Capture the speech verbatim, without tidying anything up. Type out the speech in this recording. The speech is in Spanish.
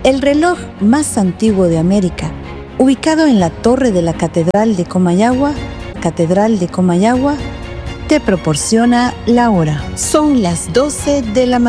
El reloj más antiguo de América, ubicado en la torre de la Catedral de Comayagua, Catedral de Comayagua, te proporciona la hora. Son las doce de la mañana.